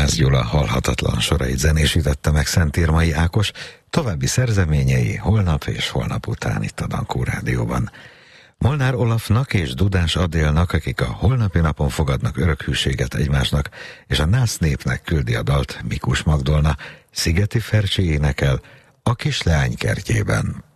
Halász Gyula halhatatlan sorait zenésítette meg Szent Irmai Ákos, további szerzeményei holnap és holnap után itt a Dankó Rádióban. Molnár Olafnak és Dudás Adélnak, akik a holnapi napon fogadnak örökhűséget egymásnak, és a nász népnek küldi a dalt Mikus Magdolna, Szigeti Fercsi énekel A kis leány kertjében.